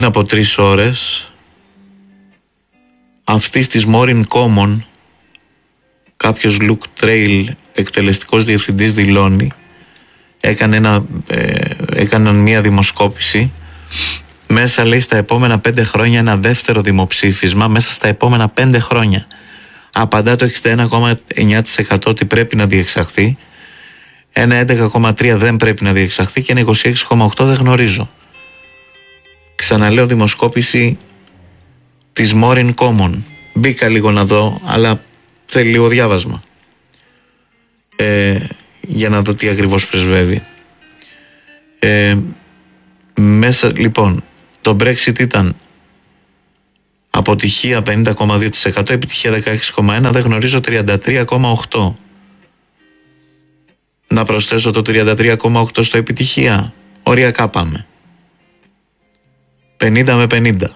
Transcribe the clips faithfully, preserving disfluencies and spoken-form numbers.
από τρεις ώρες αυτής της Morin Common κάποιος Luke Trail, εκτελεστικός διευθυντής, δηλώνει, έκανε ένα, ε, έκαναν μια δημοσκόπηση μέσα, λέει, στα επόμενα πέντε χρόνια ένα δεύτερο δημοψήφισμα, μέσα στα επόμενα πέντε χρόνια απαντά το εξήντα ένα κόμμα εννιά τοις εκατό ότι πρέπει να διεξαχθεί, ένα έντεκα κόμμα τρία τοις εκατό δεν πρέπει να διεξαχθεί και ένα είκοσι έξι κόμμα οκτώ τοις εκατό δεν γνωρίζω. Ξαναλέω, δημοσκόπηση της Morin Common. Μπήκα λίγο να δω, αλλά θέλει λίγο διάβασμα ε, για να δω τι ακριβώς πρεσβεύει. Ε, μέσα, λοιπόν, το Brexit ήταν αποτυχία πενήντα κόμμα δύο τοις εκατό, επιτυχία δεκαέξι κόμμα ένα τοις εκατό, δεν γνωρίζω τριάντα τρία κόμμα οκτώ τοις εκατό. Να προσθέσω το τριάντα τρία κόμμα οκτώ τοις εκατό στο επιτυχία. Οριακά πάμε. πενήντα με πενήντα.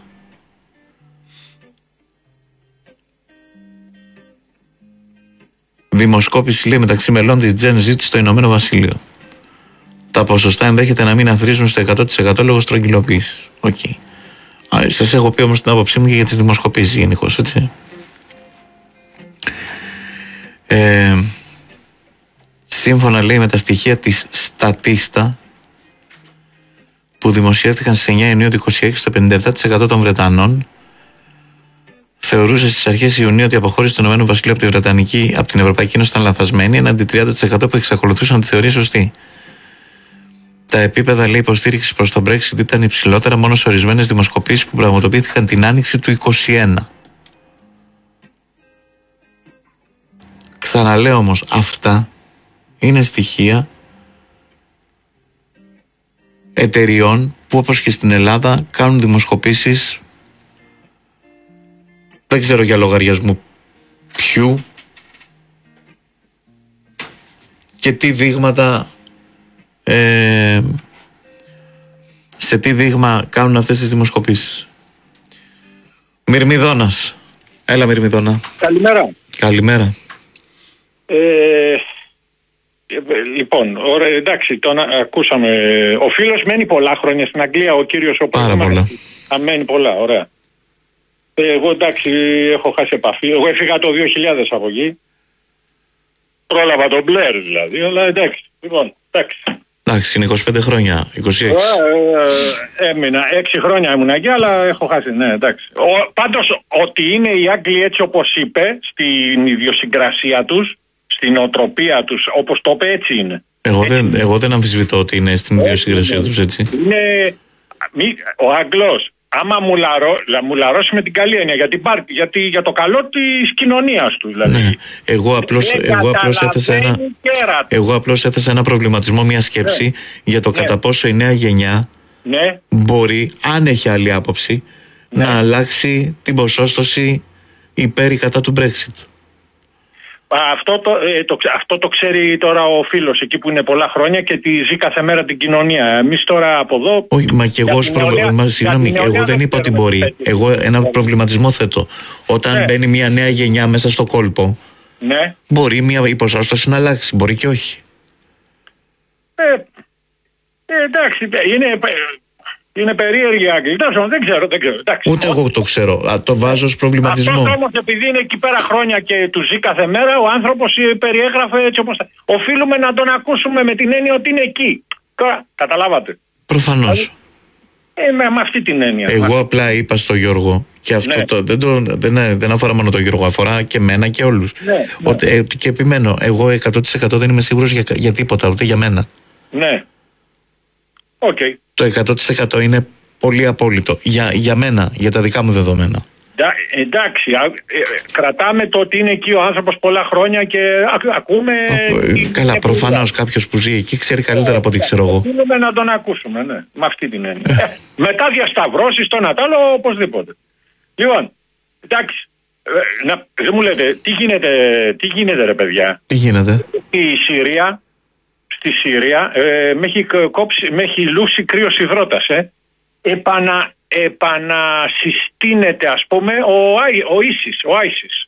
Δημοσκόπηση, λέει, μεταξύ μελών της Gen Z στο Ηνωμένο Βασίλειο. Τα ποσοστά ενδέχεται να μην αθροίζουν στο εκατό τοις εκατό λόγω στρογγυλοποίησης. Οκ. Okay. Σας έχω πει όμως την άποψή μου και για τις δημοσκοπήσεις γενικώς, έτσι. Ε, σύμφωνα, λέει, με τα στοιχεία της Statista που δημοσιεύτηκαν στις εννιά Ιουνίου του είκοσι έξι, το πενήντα επτά τοις εκατό των Βρετανών θεωρούσε στις αρχές Ιουνίου ότι η αποχώρηση του Ηνωμένου Βασιλείου από, τη Βρετανική, από την Ευρωπαϊκή Ένωση ήταν λαθασμένη, έναντι τριάντα τοις εκατό που εξακολουθούσαν να τη θεωρεί σωστή. Τα επίπεδα, λέει, υποστήριξης προς τον Brexit ήταν υψηλότερα μόνο σε ορισμένες δημοσκοπήσεις που πραγματοποιήθηκαν την άνοιξη του είκοσι ένα. Ξαναλέω όμως, αυτά είναι στοιχεία εταιριών που, όπως και στην Ελλάδα, κάνουν δημοσκοπήσεις, δεν ξέρω για λογαριασμό ποιου και τι δείγματα, ε, σε τι δείγμα κάνουν αυτές τις δημοσκοπήσεις. Μυρμηδόνας. Έλα, Μυρμηδόνα. Καλημέρα. Καλημέρα. Ε, λοιπόν, ωραία, εντάξει, τον ακούσαμε. Ο φίλος μένει πολλά χρόνια στην Αγγλία, ο κύριος ο Πάρα πολλά. Α, μένει πολλά, ωραία. Ε, εγώ, εντάξει, έχω χάσει επαφή. Εγώ έφυγα το δύο χιλιάδες από εκεί. Πρόλαβα τον Μπλερ, δηλαδή, αλλά εντάξει, λοιπόν, εντάξει. Εντάξει, είναι είκοσι πέντε χρόνια, είκοσι έξι. Ε, ε, έμεινα, έξι χρόνια ήμουν εκεί, αλλά έχω χάσει, ναι, εντάξει. Ο, πάντως, ότι είναι οι Άγγλοι έτσι όπως είπε, στην ιδιοσυγκρασία τους, στην οτροπία τους, όπως το είπε, έτσι είναι. Εγώ, έτσι δεν, είναι. εγώ δεν αμφισβητώ ότι είναι στην ιδιοσυγκρασία τους, έτσι. Είναι, μη, ο Άγγλος, άμα μουλαρώ, μουλαρώσει με την καλή έννοια, γιατί, γιατί για το καλό της κοινωνίας του. Δηλαδή. Ναι. Εγώ απλώς, εγώ, απλώς έθεσα ένα, εγώ απλώς έθεσα ένα προβληματισμό, μια σκέψη, ναι, για το ναι, κατά πόσο η νέα γενιά, ναι, μπορεί, αν έχει άλλη άποψη, ναι, να αλλάξει την ποσόστοση υπέρ ή κατά του Brexit. Αυτό το, ε, το, αυτό το ξέρει τώρα ο φίλος εκεί που είναι πολλά χρόνια και τη ζει κάθε μέρα την κοινωνία. Εμείς τώρα από εδώ... Όχι, μα και εγώ, προβ... μα, συγγνώμη, εγώ δεν είπα ότι μπορεί. Εγώ ένα προβληματισμό θέτω. Όταν ναι, μπαίνει μια νέα γενιά μέσα στο κόλπο, ναι, μπορεί μια η ποσόστοση να αλλάξει, μπορεί και όχι. Ε, ε, εντάξει, είναι... Είναι περίεργη Άγγλοι. Δεν ξέρω, δεν ξέρω. Εντάξει. Ούτε εγώ το ξέρω. Α, το βάζω ως προβληματισμό. Αυτό όμως, επειδή είναι εκεί πέρα χρόνια και του ζει κάθε μέρα, ο άνθρωπος περιέγραφε έτσι όπως θα. Οφείλουμε να τον ακούσουμε με την έννοια ότι είναι εκεί. Τώρα, καταλάβατε. Προφανώς. Ε, με, με αυτή την έννοια. Εγώ απλά είπα στο Γιώργο, και αυτό, ναι, το, δεν, το, δεν, δεν αφορά μόνο τον Γιώργο, αφορά και εμένα και όλους. Ναι, ότι, ναι. Ε, και επιμένω, εγώ εκατό τοις εκατό δεν είμαι σίγουρος για, για τίποτα, ούτε για μένα. Ναι. Okay. Το εκατό τοις εκατό είναι πολύ απόλυτο. Για, για μένα, για τα δικά μου δεδομένα. Ε, εντάξει, α, ε, κρατάμε το ότι είναι εκεί ο άνθρωπος πολλά χρόνια και α, ακούμε... Ε, καλά, προφανώς κάποιος που ζει εκεί ξέρει καλύτερα ε, από ό,τι ξέρω εγώ. Θέλουμε να τον ακούσουμε, ναι, με αυτή την έννοια. Ε. Ε, μετά διασταυρώσεις, το Νατάλο, οπωσδήποτε. Λοιπόν, εντάξει, ε, να, δεν μου λέτε, τι γίνεται, τι γίνεται ρε παιδιά. Τι γίνεται. Η Συρία... Στη Συρία ε, με, έχει κόψει, με έχει λούσει κρύος υδρότας. Ε. Επανα, επανασυστήνεται, ας πούμε, ο, ο Ίσις. Ο Άισις.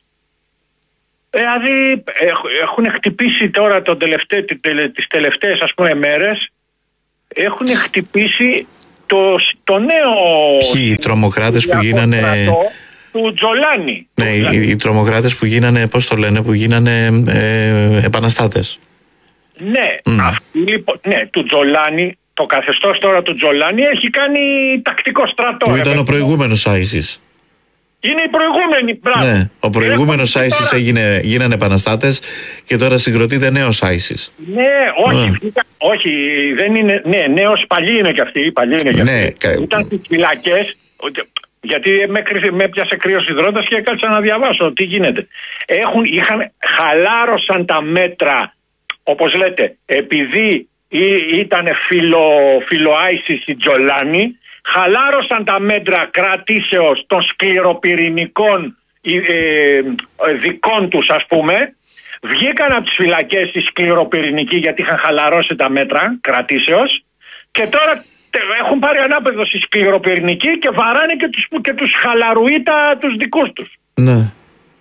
Δηλαδή έχουν χτυπήσει τώρα τον τελευταίο, τις τελευταίες, ας πούμε, μέρες, έχουν χτυπήσει το, το νέο... Ποιοι, οι τρομοκράτες που γίνανε... του Τζολάνι. Ναι, οι, οι τρομοκράτες που γίνανε, πώς το λένε, που γίνανε ε, επαναστάτες. Ναι, mm. αυτοί, λοιπόν, ναι, του Τζολάνι, το καθεστώς τώρα του Τζολάνι έχει κάνει τακτικό στρατό. Που ήταν ο προηγούμενος άισις. Είναι οι προηγούμενοι, μπράβο. Ναι, ο προηγούμενος άισις έγινε, γίνανε επαναστάτες και τώρα συγκροτείται νέος άισις. Ναι, όχι, mm. όχι, δεν είναι, ναι, νέος, παλιοί είναι κι αυτοί, παλιοί είναι κι αυτοί. Ναι, ήταν στις φυλακές, γιατί με, με έπιασε κρύος υδρότας και έκατσα να διαβάσω τι γίνεται. Έχουν, είχαν, χαλάρωσαν τα μέτρα, όπως λέτε, επειδή ήταν φιλο, φιλοάισις οι Τζολάνι, χαλάρωσαν τα μέτρα κρατήσεως των σκληροπυρηνικών ε, δικών τους, ας πούμε. Βγήκαν από τις φυλακές οι σκληροπυρηνικοί γιατί είχαν χαλαρώσει τα μέτρα κρατήσεως και τώρα έχουν πάρει ανάπεδο οι σκληροπυρηνικοί και βαράνε και τους, και τους χαλαρουίτα τους δικούς τους. Ναι.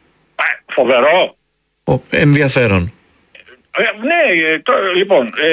Φοβερό. Ο, ενδιαφέρον. Ε, ναι, το, λοιπόν, ε,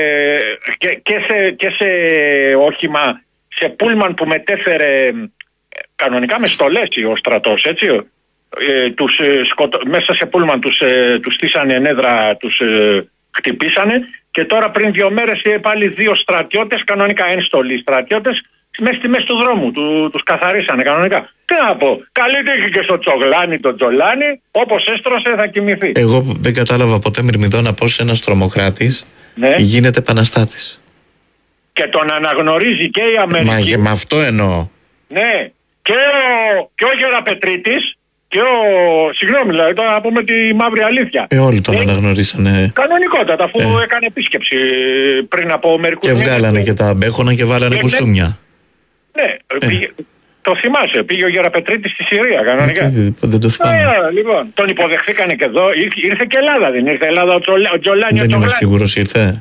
και, και, σε, και σε όχημα, σε πούλμαν που μετέφερε κανονικά με στολές ο στρατός, έτσι, ε, τους, ε, σκοτω, μέσα σε πούλμαν τους, ε, τους στήσανε ενέδρα, τους ε, χτυπήσανε και τώρα πριν δύο μέρες πάλι δύο στρατιώτες, κανονικά ένστολοι στρατιώτες, μέσα στη μέση του δρόμου, του, τους καθαρίσανε κανονικά. Τι να πω, καλή τύχη και στο Τσογλάνι, το Τζολάνι, όπως έστρωσε θα κοιμηθεί. Εγώ δεν κατάλαβα ποτέ, Μυρμηδόνα, πώς ένας τρομοκράτης ναι. γίνεται επαναστάτης. Και τον αναγνωρίζει και η Αμερική. Μα και με αυτό εννοώ. Ναι, και ο, και ο Γεραπετρίτης και ο. Συγγνώμη, δηλαδή, τώρα να πούμε τη μαύρη αλήθεια. Ε, όλοι τον ε, αναγνωρίσανε. Κανονικότατα, αφού ε. έκανε επίσκεψη πριν από μερικούς μήνες. Και βγάλανε και τα μπέχωνα και βάλανε κουστούμια. Ναι, ε. πήγε, το θυμάσαι, πήγε ο Γεραπετρίτης στη Συρία κανονικά. Ε, δεν το θυμάμαι. Ε, λοιπόν, τον υποδεχθήκανε και εδώ. Ήρθε και Ελλάδα, δεν ήρθε Ελλάδα ο, Τζολα, ο Τζολάνι. Δεν είμαι σίγουρος ήρθε.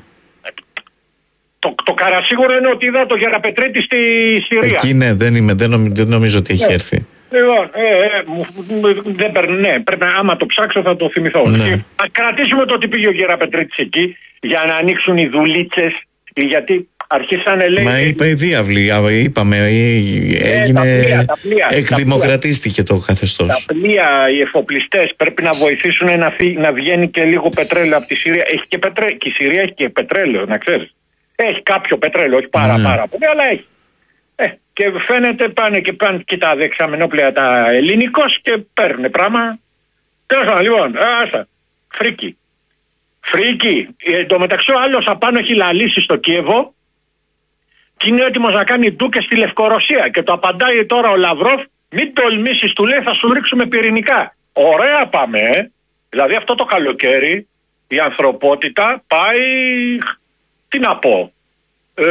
Το, το καρασίγουρο είναι ότι είδα το Γεραπετρίτη στη Συρία. Εκεί ναι, δεν, είμαι, δεν, νομι, δεν νομίζω ότι έχει ναι. έρθει. Λοιπόν, ε, ε, δεν παίρνει, ναι, πρέπει, άμα το ψάξω θα το θυμηθώ. Ναι. Ας κρατήσουμε το ότι πήγε ο Γεραπετρίτης εκεί για να ανοίξουν οι δουλίτσες, γιατί αρχίσανε λέει... Μα είπα η διάβλη, είπαμε, έγινε, ε, τα πλοία, τα πλοία, εκδημοκρατίστηκε το καθεστώς. Τα πλοία, οι εφοπλιστές πρέπει να βοηθήσουν να, φύ, να βγαίνει και λίγο πετρέλαιο από τη Συρία. Έχει και, πετρέ, και η Συρία έχει και πετρέλαιο, να ξέρεις. Έχει κάποιο πετρέλαιο, όχι πάρα ναι. πάρα πολύ, αλλά έχει. Ε, και φαίνεται πάνε και πάνε και τα δεξαμενόπλαια τα ελληνικός και παίρνουν πράγμα. Τέλος πάντων, λοιπόν, άστα. Φρίκι. Φρίκι. Εν τω μεταξύ ο άλλος απάνω έχει λαλήσει στο Κίεβο και είναι έτοιμος να κάνει ντούκες στη Λευκορωσία. Και το απαντάει τώρα ο Λαυρόφ, μην τολμήσεις, του λέει, θα σου ρίξουμε πυρηνικά. Ωραία πάμε, ε. Δηλαδή αυτό το καλοκαίρι η ανθρωπότητα πάει... Τι να πω. Ε,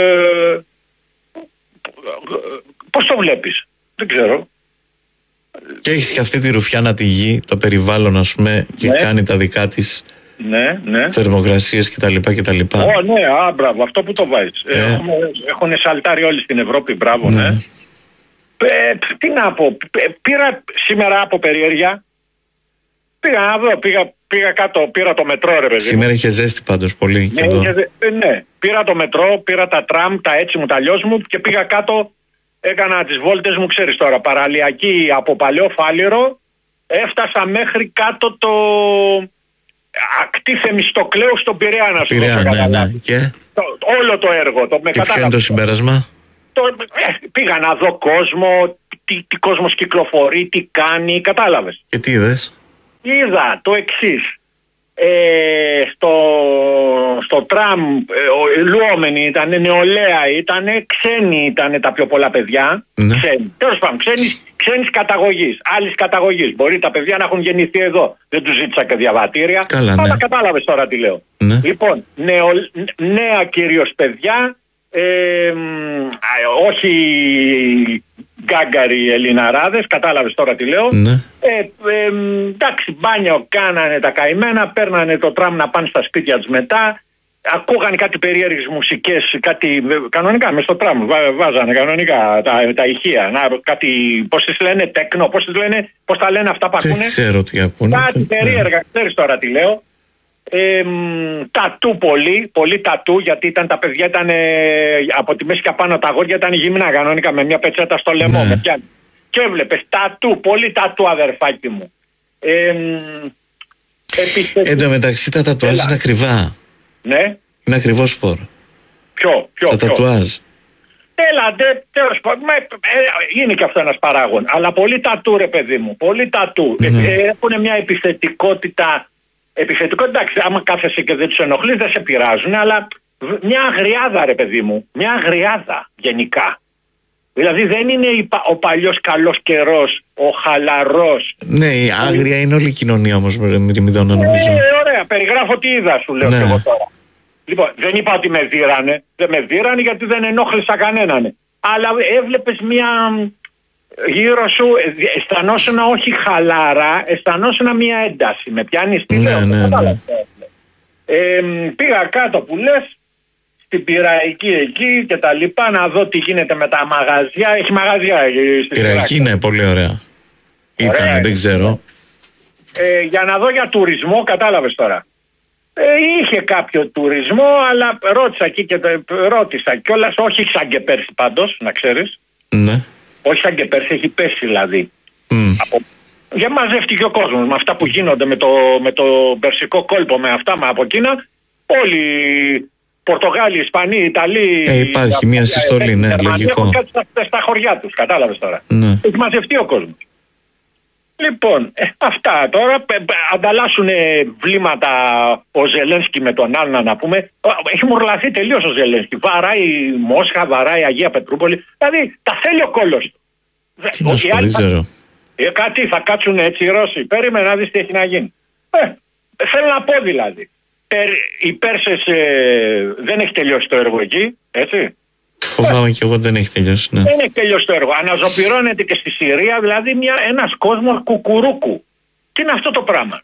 πώς το βλέπεις. Δεν ξέρω. Και έχεις και αυτή τη ρουφιάνα τη γη, το περιβάλλον ας πούμε, και ναι. κάνει τα δικά της ναι, ναι. θερμοκρασίες κτλ. κτλ. Ω, ναι, α, μπράβο, αυτό που το βάζεις. Ε. Έχουμε, έχουν σαλτάρει όλοι στην Ευρώπη, μπράβο, ναι. ναι. Ε, τι να πω, πήρα σήμερα από περιέργεια, πήγα να δω, πήγα, πήγα κάτω, πήρα το μετρό ρε παιδί. Σήμερα είχε ζέστη πάντως πολύ. Ναι, είχε, ναι, πήρα το μετρό, πήρα τα τραμ, τα έτσι μου, τα αλλιώς μου και πήγα κάτω, έκανα τις βόλτες μου, ξέρεις τώρα, παραλιακή από Παλαιό Φάληρο, έφτασα μέχρι κάτω το ακτή Θεμιστοκλέου στον Πειραιά, να σου Πειραιά, ναι, ναι. Και... Το, όλο το έργο. Το, με και ποιο είναι το συμπέρασμα? Το, ε, πήγα να δω κόσμο, τι, τι κόσμος κυκλοφορεί, τι κάνει, κατάλαβες. Και τι είδες? Είδα το εξής. Ε, στο, στο τραμ ε, λουόμενοι ήταν, νεολαία ήταν, ξένοι ήταν τα πιο πολλά παιδιά. Ναι. Ξένοι. Τέλος πάντων, ξένης, ξένης καταγωγής, άλλης καταγωγής. Μπορεί τα παιδιά να έχουν γεννηθεί εδώ. Δεν τους ζήτησα και διαβατήρια. Καλά, αλλά ναι. κατάλαβες τώρα τι λέω. Ναι. Λοιπόν, νεο, νέα κυρίως παιδιά, ε, όχι γκάγκαροι Ελληναράδες, κατάλαβες τώρα τι λέω. Ναι. Ε, ε, εντάξει, μπάνιο κάνανε τα καημένα, παίρνανε το τραμ να πάνε στα σπίτια τους μετά, ακούγανε κάτι περίεργες μουσικές, κάτι κανονικά μες στο τραμ, βά, βάζανε κανονικά τα, τα ηχεία, να, κάτι, πώς τις λένε, τέκνο, πώς τις λένε, πώς τα λένε αυτά που ακούνε. Δεν ξέρω τι ακούνε. Κάτι περίεργα, ξέρεις τώρα τι λέω. Ε, τατού πολύ, πολύ τατού, γιατί ήταν, τα παιδιά ήταν ε, από τη μέση και απάνω τα αγόρια ήταν γυμνά κανονικά με μια πετσέτα στο λαιμό. Ναι. Με και έβλεπες τατού, πολύ τατού αδερφάκι μου. Ε, Εν τω μεταξύ τα τατουάζ είναι ακριβά. Ναι. Είναι ακριβό σπορ. Ποιο, ποιο, τα ποιο. τατουάζ. Έλα, ντε, τέλος πάντων, είναι και αυτό ένας παράγον. Αλλά πολύ τατού ρε παιδί μου, πολύ τατού. Ναι. Ε, έχουν μια επιθετικότητα. Επιθετικότητα, εντάξει, άμα κάθεσαι και δεν τους ενοχλείς δεν σε πειράζουν, αλλά μια αγριάδα ρε παιδί μου, μια αγριάδα γενικά. Δηλαδή δεν είναι ο παλιός καλός καιρός, ο χαλαρός. Ναι, η άγρια είναι όλη η κοινωνία όμως με τη Μηδόνα νομίζω. Ναι, ωραία, περιγράφω τι είδα σου λέω, ναι. Και εγώ τώρα. Λοιπόν, δεν είπα ότι με δίρανε, δεν με δίρανε γιατί δεν ενόχλησα κανέναν. Αλλά έβλεπες μια γύρω σου, αισθανόσουν όχι χαλάρα, αισθανόσουν μια ένταση. Με πιάνεις τι λέω, ναι, ναι, ναι. Ε, πήγα κάτω που λες, στην Πειραϊκή εκεί και τα λοιπά, να δω τι γίνεται με τα μαγαζιά. Έχει μαγαζιά στην Πειραϊκή, είναι πολύ ωραία. Ήταν, ωραία, δεν ξέρω. Ε, για να δω για τουρισμό, κατάλαβες τώρα. Ε, είχε κάποιο τουρισμό, αλλά ρώτησα εκεί και ρώτησα κιόλας, όχι σαν και πέρσι πάντως, να ξέρεις. Ναι. Όχι σαν και πέρσι, έχει πέσει δηλαδή. Mm. Από... Για μαζεύτηκε ο κόσμος με αυτά που γίνονται με το, με το περσικό κόλπο, με αυτά, με από Κίνα. Όλοι Πορτογάλοι, Ισπανοί, Ιταλοί. Ε, υπάρχει μια συστολή, ναι, λογικό. Έχουν κάτι στα, στα χωριά τους, κατάλαβες τώρα. Ναι. Έχει μαζευτεί ο κόσμος. Λοιπόν, ε, αυτά τώρα ε, ανταλλάσσουν βλήματα ο Ζελένσκι με τον άλλον, να πούμε. Έχει μορλαθεί τελείως ο Ζελένσκι. Βαράει Μόσχα, βαράει Αγία Πετρούπολη. Δηλαδή τα θέλει ο κόλος. Τι να σου πω, δεν ξέρω. Ε, κάτι θα κάτσουν έτσι οι Ρώσοι. Περίμενε να δεις τι έχει να γίνει. Ε, θέλω να πω δηλαδή. Περ, οι Πέρσες ε, δεν έχει τελειώσει το έργο εκεί, έτσι. Φοβάμαι και εγώ δεν έχει τελειώσει, ναι. Δεν έχει τελειώσει το έργο. Αναζωπυρώνεται και στη Συρία, δηλαδή μια, ένας κόσμος κουκουρούκου. Τι είναι αυτό το πράγμα.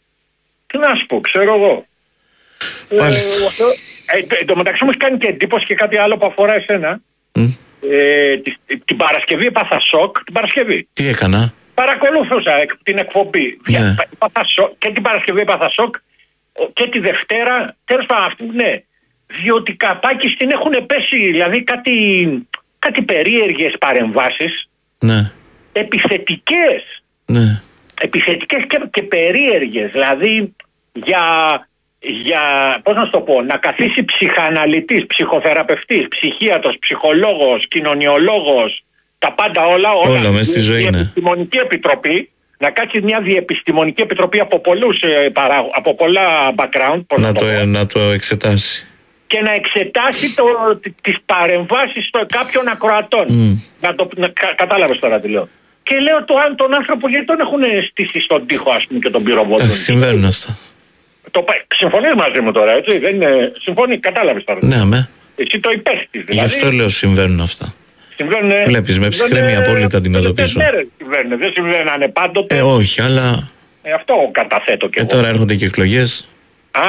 Τι να σου πω, ξέρω εγώ. Μάλιστα. Ε, ε, εν τω μεταξύ μου έχει κάνει και εντύπωση και κάτι άλλο που αφορά εσένα. Mm. Ε, τη, την Παρασκευή έπαθα σοκ. Την Παρασκευή. Τι έκανα. Παρακολούθησα την εκπομπή. Yeah. Σοκ, και την Παρασκευή έπαθα σοκ. Και τη Δευτέρα, τέλος πάντων αυτή, ναι. Διότι καπάκι στην έχουν πέσει, δηλαδή κάτι, κάτι περίεργες παρεμβάσεις. Ναι. Επιθετικές. Ναι. Επιθετικές και, και περίεργες. Δηλαδή για, για, πώς να σου το πω, να καθίσει ψυχαναλυτής, ψυχοθεραπευτής, ψυχίατρος, ψυχολόγος, κοινωνιολόγος, τα πάντα όλα, όλα. Όλα μέσα στη ζωή, η ναι. Επιστημονική Επιτροπή, να κάτσει μια διεπιστημονική επιτροπή από, πολλούς, από πολλά background. Να το, το, να το εξετάσει. Και να εξετάσει το, τις παρεμβάσεις κάποιων ακροατών. Mm. Να το, να, κα, κατάλαβες τώρα τι λέω. Και λέω το, αν τον άνθρωπο γιατί τον έχουν στήσει στον τοίχο, ας πούμε, και τον πυροβόλο. Συμβαίνουν αυτά. Το, συμφωνείς μαζί μου τώρα, έτσι. Δεν είναι, συμφωνεί, κατάλαβες τώρα. Ναι, με. Εσύ το υπέστης, δηλαδή. Γι' αυτό λέω συμβαίνουν αυτά. Συμβαίνουν. Βλέπεις, με ψυχραιμία πολύ τα αντιμετωπίζω. Συμβαίνουν, δεν συμβαίνανε πάντοτε. Ε, όχι, αλλά. Ε, αυτό καταθέτω και ε, εγώ. Τώρα έρχονται και εκλογές. Α,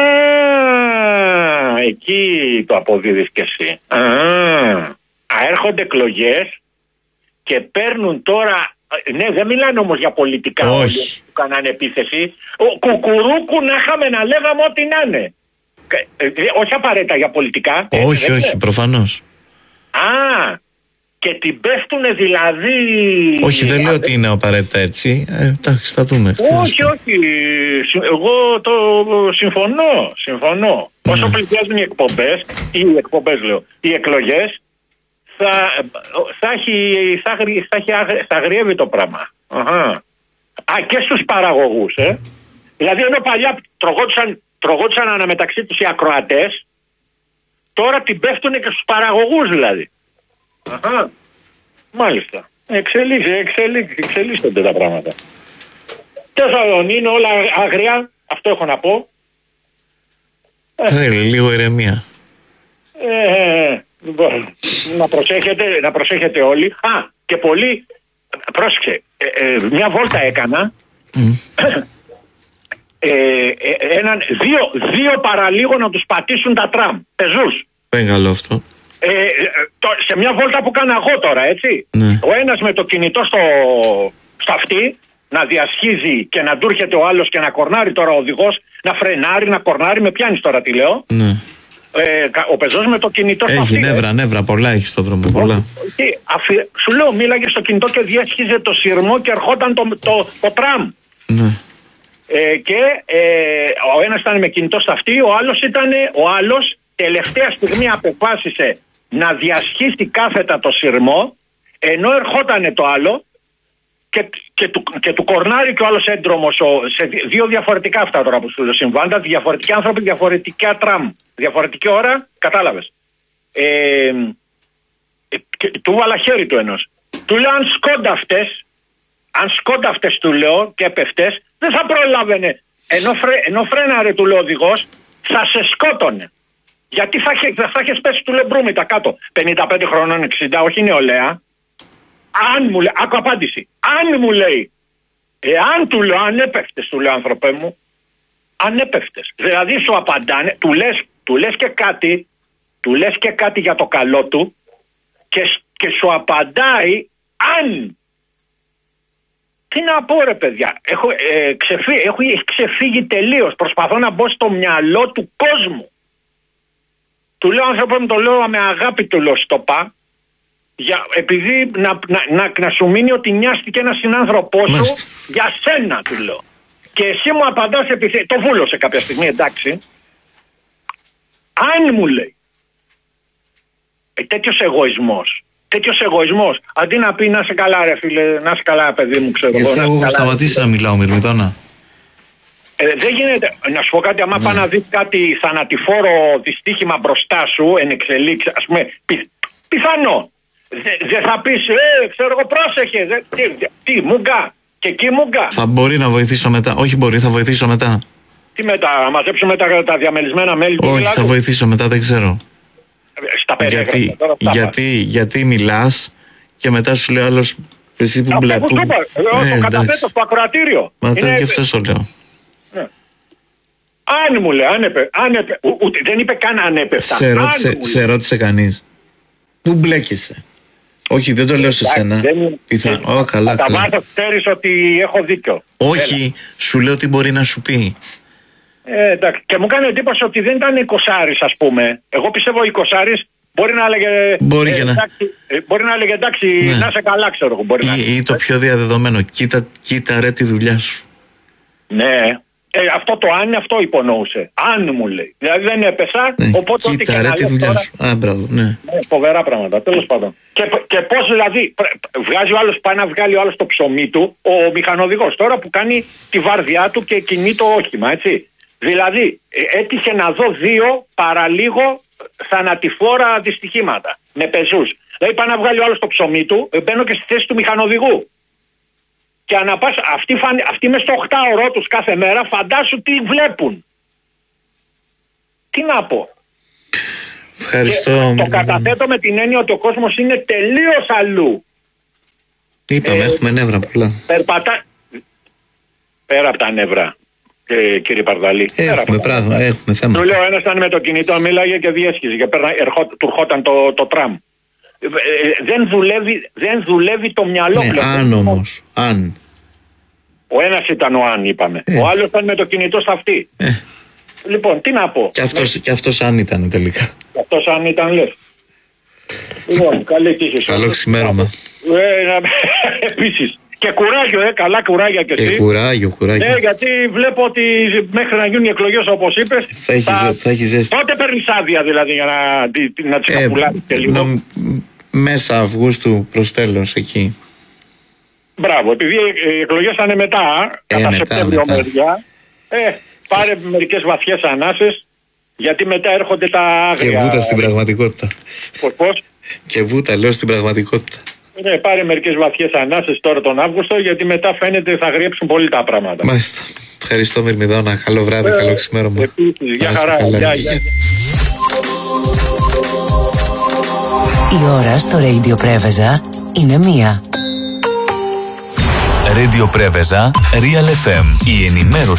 εκεί το αποδίδεις και εσύ. Α, α έρχονται εκλογές και παίρνουν τώρα. Ναι, δεν μιλάνε όμως για πολιτικά. Όχι. Όλοι που κάνανε επίθεση. Ο κουκουρούκου να είχαμε να λέγαμε ό,τι να είναι. Ε, ε, όχι απαραίτητα για πολιτικά. Όχι, όχι, είναι. Προφανώς. Α, και την πέφτουνε δηλαδή. Όχι, δεν λέω ότι είναι απαραίτητα έτσι. Ε, εντάξει, θα δούμε. Όχι, όχι. Εγώ το συμφωνώ. Συμφωνώ. Ναι. Όσο πλησιάζουν οι εκπομπές, οι εκπομπές λέω, οι εκλογές, θα, θα, έχει, θα, θα, έχει, θα αγριεύει το πράγμα. Αχα. Α, και στους παραγωγούς, ε. Δηλαδή ενώ παλιά τρογόντουσαν, τρογόντουσαν αναμεταξύ τους οι ακροατές, τώρα την πέφτουνε και στους παραγωγούς δηλαδή. Αχα. Μάλιστα. Εξελίσσεται, εξελίσσεται, εξελίσσονται τα πράγματα. Τέλος είναι όλα αγριά, αυτό έχω να πω. Θέλει λίγο ηρεμία. Ε, λοιπόν, να προσέχετε, να προσέχετε όλοι. Α, και πολύ, πρόσεξε, ε, ε, μια βόλτα έκανα. Mm. Ε, ε, έναν, δύο, δύο παραλίγο να τους πατήσουν τα τραμ, πεζούς. Δεν καλό αυτό. Ε, το, σε μια βόλτα που κάνα εγώ τώρα, έτσι. Ναι. Ο ένας με το κινητό στο, στο αυτί, να διασχίζει και να του έρχεται ο άλλος και να κορνάρει τώρα ο οδηγός, να φρενάρει, να κορνάρει. Με πιάνει τώρα τι λέω. Ναι. Ε, ο πεζός με το κινητό. Έχει νεύρα, νεύρα, πολλά έχει στον δρόμο. Πολλά. Και, αφι, σου λέω, μίλαγε στο κινητό και διέσχιζε το σειρμό και ερχόταν το, το, το τραμ. Ναι. Ε, και ε, ο ένας ήταν με κινητό στα αυτή, ο άλλος ήταν, ο άλλος τελευταία στιγμή αποφάσισε να διασχίσει κάθετα το σειρμό, ενώ ερχόταν το άλλο και, και, του, και του κορνάρει και ο άλλος έντρομος σε δύο διαφορετικά αυτά τώρα που σου συμβάντα, διαφορετικοί άνθρωποι, διαφορετικά τραμ, διαφορετική ώρα, κατάλαβες. Ε, και, του βάλα χέρι του ενός. Του λέω αν σκόνταυτες, αν σκόνταυτες του λέω και έπεφτες, δεν θα προλάβαινε. Ενώ, φρέ, ενώ φρέναρε του λέω οδηγός, θα σε σκότωνε. Γιατί θα, θα είχες πέσει του λεμπρούμητα κάτω. πενήντα πέντε χρονών, εξήντα, όχι νεολαία. Αν μου λέει, άκου απάντηση. Αν μου λέει, εάν του λέω, αν έπεφτες, του λέω άνθρωπε μου, αν έπεφτες. Δηλαδή σου απαντάνε, του λες, του λες και κάτι, του λες και κάτι για το καλό του και, και σου απαντάει αν. Τι να πω ρε παιδιά, έχω, ε, ξεφύγει, έχω ξεφύγει τελείως, προσπαθώ να μπω στο μυαλό του κόσμου. Του λέω άνθρωπε μου, το λέω με αγάπη του λέω στοπά, για, επειδή να, να, να, να σου μείνει ότι νοιάστηκε ένας συνάνθρωπός σου για σένα του λέω. Και εσύ μου απαντάς επειδή, το βούλωσε κάποια στιγμή εντάξει, αν μου λέει, ε, τέτοιος εγωισμός, τέτοιος εγωισμός, αντί να πει να σε καλά ρε φίλε, να σε καλά παιδί μου ξέρω εγώ. Εγώ έχω σταματήσει να μιλάω Μυρμητώνα. Ε, δεν γίνεται, να σου πω κάτι, άμα mm. πάει να δει κάτι θανατηφόρο δυστύχημα μπροστά σου, εν εξελίξει, ας πούμε, πι, πιθανό. Δεν δε θα πεις, ε, ξέρω εγώ, πρόσεχε, δε, τι, τι, μουγκά, και εκεί μουγκά. Θα μπορεί να βοηθήσω μετά, όχι μπορεί, θα βοηθήσω μετά. Τι μετά, να μαζέψουμε τα, τα διαμελισμένα μέλη του. Όχι, θα βοηθήσω μετά, δεν ξέρω. Στα περίγραφα. Γιατί, γιατί, γιατί μιλάς και μετά σου λέει άλλος, εσύ που μπλε. Αυτό που είπα, το καταθέτω στο ακροατήριο. Μα είναι... και αυτό το λέω. Ναι. Αν μου λέει, αν έπε, αν έπε, ου, ούτε, δεν είπε καν αν έπεφτα. Σε ρώτησε, σε ρώτησε κανείς. Πού μπλέκεσαι? Όχι, δεν το λέω σε σένα. Πιθα... Oh, καλά, τα μάθω, ξέρεις ότι έχω δίκιο. Όχι, έλα. Σου λέω τι μπορεί να σου πει. Ε, εντάξει. Και μου κάνει εντύπωση ότι δεν ήταν εικοσάρης, ας πούμε. Εγώ πιστεύω εικοσάρης μπορεί να έλεγε. Μπορεί, ε, να... εντάξει, ε, μπορεί να έλεγε εντάξει, ναι. Να σε καλά, ξέρω εγώ. Μπορεί ή, να... ή το πιο διαδεδομένο. Κοίτα, κοίτα ρε τη δουλειά σου. Ναι. Ε, αυτό το αν αυτό υπονοούσε. Αν μου λέει. Δηλαδή δεν έπεσα. Ναι. Οπότε κοίτα ό,τι ρε τη δουλειά τώρα... σου. Α, μπράβο, ναι. ναι φοβερά πράγματα. Τέλος πάντων. Και, και πώς δηλαδή. Βγάζει ο άλλος, πάει να βγάλει ο άλλος το ψωμί του, ο μηχανοδηγός τώρα που κάνει τη βάρδιά του και κινεί το όχημα, έτσι. Δηλαδή, έτυχε να δω δύο παραλίγο θανατηφόρα δυστυχήματα με πεζούς. Δηλαδή, πάει να βγάλει ο άλλος το ψωμί του, μπαίνω και στη θέση του μηχανοδηγού. Και αναπάς, αυτοί, αυτοί μες στο οκτάωρό τους κάθε μέρα, φαντάσου τι βλέπουν. Τι να πω. Ευχαριστώ. Και το καταθέτω με την έννοια ότι ο κόσμος είναι τελείως αλλού. Είπαμε, ε, έχουμε νεύρα πολλά. Περπατά... Πέρα από τα νεύρα. Ε, κύριε Παρδαλή. Έχουμε πράγμα, έχουμε θέμα. Του λέω, ένας ήταν με το κινητό, μίλαγε και διέσχιζε και πέρνα, ερχό, του ερχόταν το, το τραμ. Ε, δεν, δουλεύει, δεν δουλεύει το μυαλό. Ναι, αν όμως, αν. Ο ένας ήταν ο αν, είπαμε. Ε. Ο άλλος ήταν με το κινητό στα αυτή. Ε. Λοιπόν, τι να πω. Και αυτός, ναι. Και αυτός αν ήταν τελικά. Και αυτός αν ήταν, λες. Λοιπόν, καλή τύχη. Καλό ξημέρωμα. Ε, επίσης. Και κουράγιο, ε, καλά κουράγια και εσύ. Ε, κουράγιο, κουράγιο. Ναι, γιατί βλέπω ότι μέχρι να γίνουν οι εκλογές όπως είπες. Θα έχει, θα... θα έχει ζέστη. Πότε παίρνεις άδεια δηλαδή για να, να τις καπουλάσεις και λίγο. Νο, μέσα Αυγούστου προς τέλος εκεί. Μπράβο, επειδή οι εκλογές θα είναι μετά, ε, κατά μετά, Σεπτέμβριο μεριά. Ε, πάρε μερικές βαθιές ανάσες, γιατί μετά έρχονται τα άγρια. Και βούτα στην πραγματικότητα. Πώς, πώς. Και βούτα λέω στην πραγματικότητα. Ναι, πάρε μερικές βαθιές ανάσες τώρα τον Αύγουστο, γιατί μετά φαίνεται θα γριέψουν πολύ τα πράγματα. Μάλιστα. Ευχαριστώ Μυρμηδώνα. Καλό βράδυ, ε, καλό ξημέρωμα. Επίσης, για χαρά. Γεια, γεια. Η ώρα στο Radio Πρέβεζα είναι μία. Radio Πρέβεζα, Real εφ εμ. Η ενημέρωση